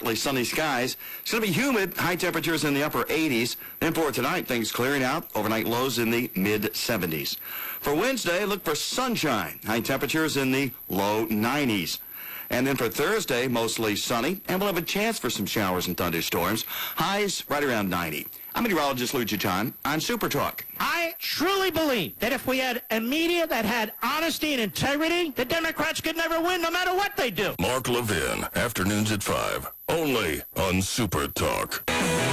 partly sunny skies. It's going to be humid, high temperatures in the upper 80s. Then for tonight, things clearing out, overnight lows in the mid-70s. For Wednesday, look for sunshine, high temperatures in the low 90s. And then for Thursday, mostly sunny, and we'll have a chance for some showers and thunderstorms. Highs right around 90. I'm meteorologist Lou Chichon on Super Talk. I truly believe that if we had a media that had honesty and integrity, the Democrats could never win no matter what they do. Mark Levin, afternoons at 5, only on Super Talk.